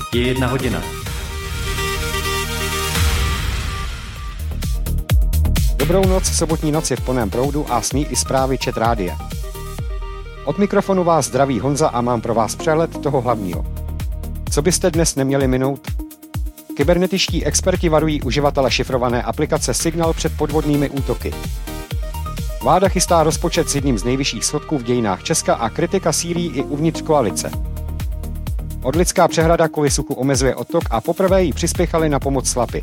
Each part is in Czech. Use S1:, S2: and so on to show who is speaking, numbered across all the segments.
S1: Je 1 hodina.
S2: Dobrou noc, sobotní noc je v plném proudu a s ní i zprávy Čet rádia. Od mikrofonu vás zdraví Honza a mám pro vás přehled toho hlavního. Co byste dnes neměli minout? Kybernetičtí experti varují uživatele šifrované aplikace Signal před podvodnými útoky. Vláda chystá rozpočet s jedním z nejvyšších schodků v dějinách Česka a kritika sílí i uvnitř koalice. Orlická přehrada kvůli suchu omezuje odtok a poprvé jí přispěchali na pomoc slapy.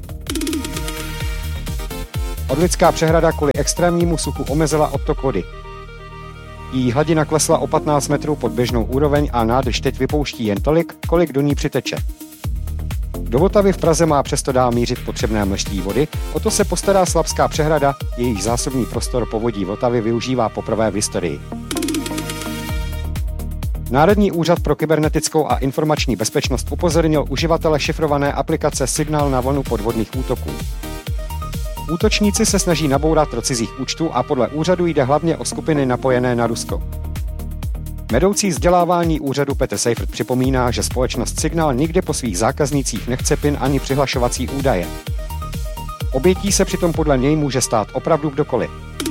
S2: Orlická přehrada kvůli extrémnímu suchu omezila odtok vody. Její hladina klesla o 15 metrů pod běžnou úroveň a nádrž teď vypouští jen tolik, kolik do ní přiteče. Do Vltavy v Praze má přesto dál mířit potřebné množství vody, o to se postará Slapská přehrada, jejíž zásobní prostor povodí Vltavy využívá poprvé v historii. Národní úřad pro kybernetickou a informační bezpečnost upozornil uživatele šifrované aplikace Signal na vlnu podvodných útoků. Útočníci se snaží nabourat do cizích účtů a podle úřadu jde hlavně o skupiny napojené na Rusko. Vedoucí vzdělávání úřadu Petr Seifert připomíná, že společnost Signal nikdy po svých zákaznících nechce PIN ani přihlašovací údaje. Obětí se přitom podle něj může stát opravdu kdokoliv.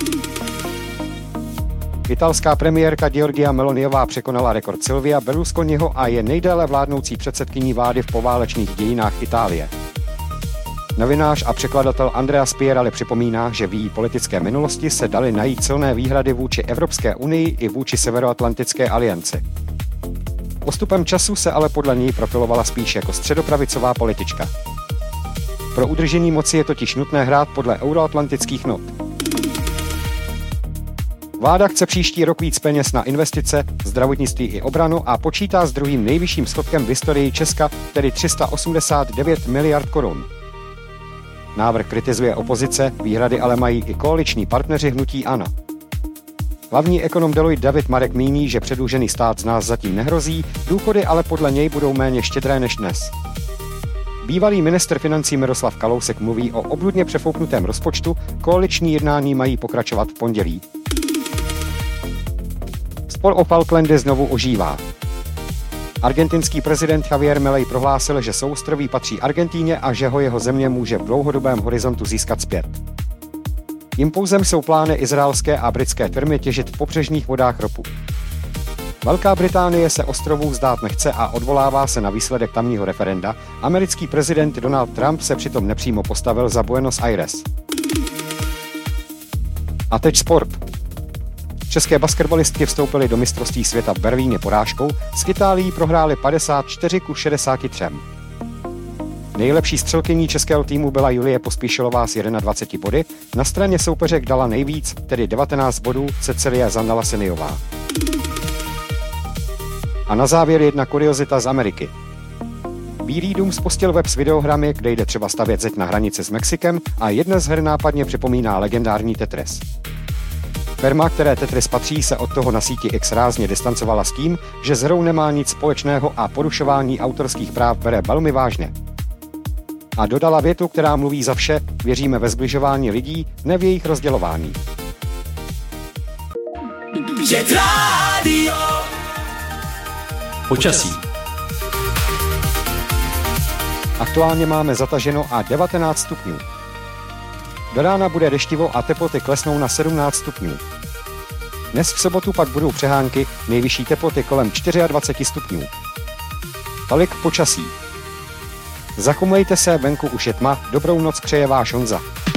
S2: Italská premiérka Giorgia Meloniová překonala rekord Silvia Berlusconiho a je nejdéle vládnoucí předsedkyní vlády v poválečných dějinách Itálie. Novinář a překladatel Andrea Spierali připomíná, že v její politické minulosti se daly najít silné výhrady vůči Evropské unii i vůči Severoatlantické alianci. Postupem času se ale podle ní profilovala spíš jako středopravicová politička. Pro udržení moci je totiž nutné hrát podle euroatlantických not. Vláda chce příští rok víc peněz na investice, zdravotnictví i obranu a počítá s druhým nejvyšším schodkem v historii Česka, tedy 389 miliard korun. Návrh kritizuje opozice, výhrady ale mají i koaliční partneři hnutí ANO. Hlavní ekonom Deloitte David Marek míní, že předlužený stát z nás zatím nehrozí, důchody ale podle něj budou méně štědré než dnes. Bývalý ministr financí Miroslav Kalousek mluví o obludně přefouknutém rozpočtu, koaliční jednání mají pokračovat v pondělí. Spor o Falklandy znovu ožívá. Argentinský prezident Javier Milei prohlásil, že souostroví patří Argentíně a že ho jeho země může v dlouhodobém horizontu získat zpět. Impulzem jsou plány izraelské a britské firmy těžit v pobřežních vodách ropu. Velká Británie se ostrovů vzdát nechce a odvolává se na výsledek tamního referenda. Americký prezident Donald Trump se přitom nepřímo postavil za Buenos Aires. A teď sport. České basketbalistky vstoupily do mistrovství světa v Berlíně porážkou, s Itálií prohrály 54-63. Nejlepší střelkyní českého týmu byla Julie Pospíšilová s 21 body, na straně soupeřek dala nejvíc, tedy 19 bodů, Cecilia Zandala-Seniová. A na závěr jedna kuriozita z Ameriky. Bílý dům spustil web s videohrami, kde jde třeba stavět zeď na hranici s Mexikem a jedna z her nápadně připomíná legendární Tetris. Firma, které Tetris patří, se od toho na síti X rázně distancovala s tím, že s hrou nemá nic společného a porušování autorských práv bere velmi vážně. A dodala větu, která mluví za vše: věříme ve sbližování lidí, ne v jejich rozdělování.
S1: Počasí.
S2: Aktuálně máme zataženo a 19 stupňů. Do rána bude deštivo a teploty klesnou na 17 stupňů. Dnes v sobotu pak budou přehánky, nejvyšší teploty kolem 24 stupňů. Tolik počasí. Zachumlejte se, venku už je tma, dobrou noc přeje váš Honza.